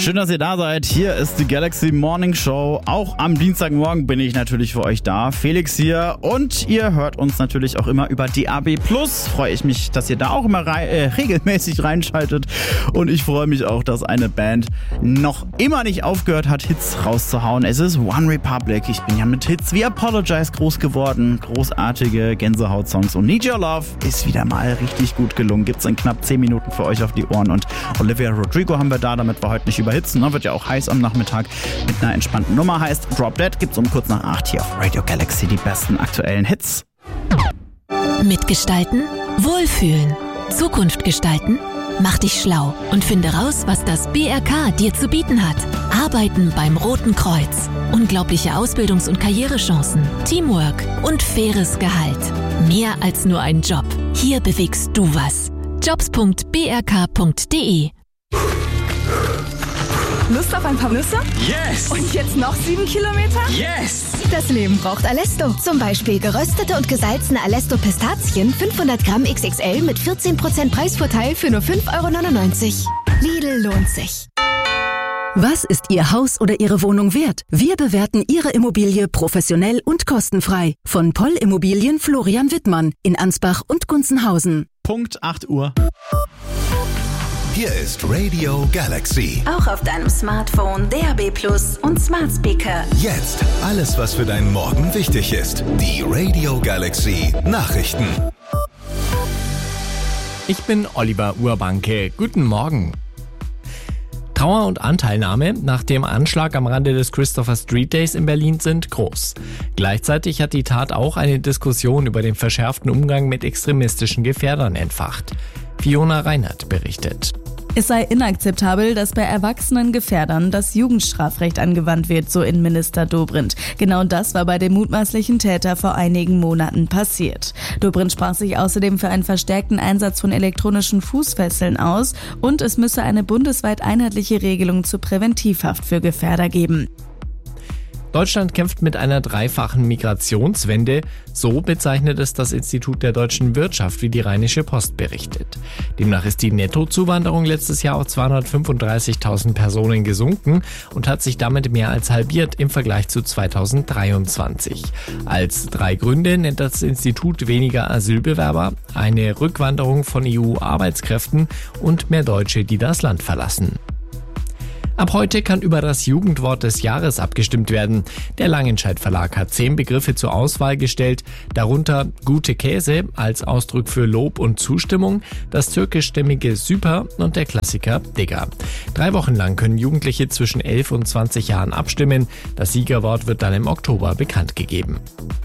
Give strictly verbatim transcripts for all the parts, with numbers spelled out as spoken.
Schön, dass ihr da seid. Hier ist die Galaxy Morning Show. Auch am Dienstagmorgen bin ich natürlich für euch da. Felix hier und ihr hört uns natürlich auch immer über D A B Plus. Freue ich mich, dass ihr da auch immer rei- äh, regelmäßig reinschaltet. Und ich freue mich auch, dass eine Band noch immer nicht aufgehört hat, Hits rauszuhauen. Es ist One Republic. Ich bin ja mit Hits wie Apologize groß geworden. Großartige Gänsehaut-Songs. Und Need Your Love ist wieder mal richtig gut gelungen. Gibt's in knapp zehn Minuten für euch auf die Ohren. Und Olivia Rodrigo haben wir da, damit wir heute nicht überhitzen. Ne? Wird ja auch heiß am Nachmittag mit einer entspannten Nummer. Heißt Drop Dead. Gibt's um kurz nach acht hier auf Radio Galaxy die besten aktuellen Hits. Mitgestalten, wohlfühlen, Zukunft gestalten. Mach dich schlau und finde raus, was das B R K dir zu bieten hat. Arbeiten beim Roten Kreuz. Unglaubliche Ausbildungs- und Karrierechancen, Teamwork und faires Gehalt. Mehr als nur ein Job. Hier bewegst du was. jobs punkt b r k punkt d e. Lust auf ein paar Nüsse? Yes! Und jetzt noch sieben Kilometer? Yes! Das Leben braucht Alesto. Zum Beispiel geröstete und gesalzene Alesto-Pistazien fünfhundert Gramm X X L mit vierzehn Prozent Preisvorteil für nur fünf Euro neunundneunzig. Lidl lohnt sich. Was ist Ihr Haus oder Ihre Wohnung wert? Wir bewerten Ihre Immobilie professionell und kostenfrei. Von Poll Immobilien Florian Wittmann in Ansbach und Gunzenhausen. Punkt acht Uhr. Hier ist Radio Galaxy. Auch auf deinem Smartphone, D A B Plus und Smart Speaker. Jetzt alles, was für deinen Morgen wichtig ist. Die Radio Galaxy Nachrichten. Ich bin Oliver Urbanke. Guten Morgen. Trauer und Anteilnahme nach dem Anschlag am Rande des Christopher Street Days in Berlin sind groß. Gleichzeitig hat die Tat auch eine Diskussion über den verschärften Umgang mit extremistischen Gefährdern entfacht. Fiona Reinhardt berichtet. Es sei inakzeptabel, dass bei erwachsenen Gefährdern das Jugendstrafrecht angewandt wird, so Innenminister Dobrindt. Genau das war bei dem mutmaßlichen Täter vor einigen Monaten passiert. Dobrindt sprach sich außerdem für einen verstärkten Einsatz von elektronischen Fußfesseln aus und es müsse eine bundesweit einheitliche Regelung zur Präventivhaft für Gefährder geben. Deutschland kämpft mit einer dreifachen Migrationswende. So bezeichnet es das Institut der deutschen Wirtschaft, wie die Rheinische Post berichtet. Demnach ist die Nettozuwanderung letztes Jahr auf zweihundertfünfunddreißigtausend Personen gesunken und hat sich damit mehr als halbiert im Vergleich zu zweitausenddreiundzwanzig. Als drei Gründe nennt das Institut weniger Asylbewerber, eine Rückwanderung von E U-Arbeitskräften und mehr Deutsche, die das Land verlassen. Ab heute kann über das Jugendwort des Jahres abgestimmt werden. Der Langenscheidt Verlag hat zehn Begriffe zur Auswahl gestellt, darunter gute Käse als Ausdruck für Lob und Zustimmung, das türkischstämmige Süper und der Klassiker Digger. Drei Wochen lang können Jugendliche zwischen elf und zwanzig Jahren abstimmen. Das Siegerwort wird dann im Oktober bekannt gegeben.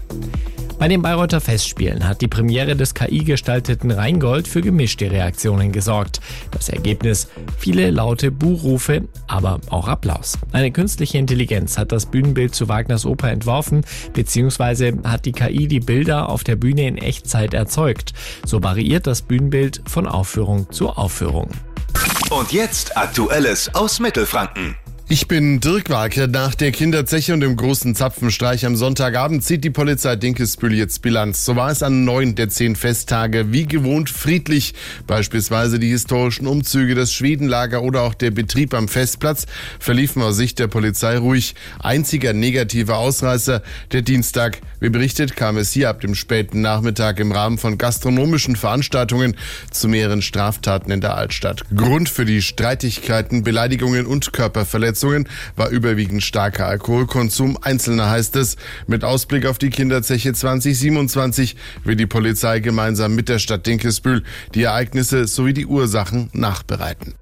Bei den Bayreuther Festspielen hat die Premiere des K I-gestalteten Rheingold für gemischte Reaktionen gesorgt. Das Ergebnis: viele laute Buhrufe, aber auch Applaus. Eine künstliche Intelligenz hat das Bühnenbild zu Wagners Oper entworfen, beziehungsweise hat die K I die Bilder auf der Bühne in Echtzeit erzeugt. So variiert das Bühnenbild von Aufführung zu Aufführung. Und jetzt Aktuelles aus Mittelfranken. Ich bin Dirk Walke. Nach der Kinderzeche und dem großen Zapfenstreich am Sonntagabend zieht die Polizei Dinkelsbühl jetzt Bilanz. So war es an neun der zehn Festtage wie gewohnt friedlich. Beispielsweise die historischen Umzüge, das Schwedenlager oder auch der Betrieb am Festplatz verliefen aus Sicht der Polizei ruhig. Einziger negativer Ausreißer der Dienstag. Wie berichtet, kam es hier ab dem späten Nachmittag im Rahmen von gastronomischen Veranstaltungen zu mehreren Straftaten in der Altstadt. Grund für die Streitigkeiten, Beleidigungen und Körperverletzungen war überwiegend starker Alkoholkonsum. Einzelner heißt es, mit Ausblick auf die Kinderzeche zwanzig siebenundzwanzig will die Polizei gemeinsam mit der Stadt Dinkelsbühl die Ereignisse sowie die Ursachen nachbereiten.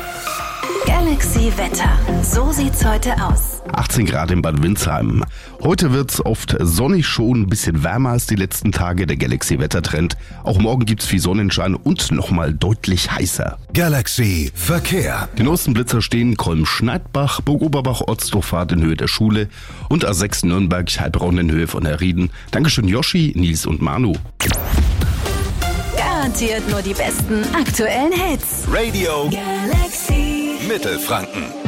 Galaxy Wetter. So sieht's heute aus. achtzehn Grad in Bad Windsheim. Heute wird's oft sonnig, schon ein bisschen wärmer als die letzten Tage. Der Galaxy Wettertrend. Auch morgen gibt's viel Sonnenschein und nochmal deutlich heißer. Galaxy Verkehr. Die neuesten Blitzer stehen Kolm-Schneidbach, Burg-Oberbach, Ortsdorfahrt in Höhe der Schule und A sechs Nürnberg, Heilbronn in Höhe von der Rieden. Dankeschön Yoshi, Nils und Manu. Garantiert nur die besten aktuellen Hits. Radio Galaxy Mittelfranken.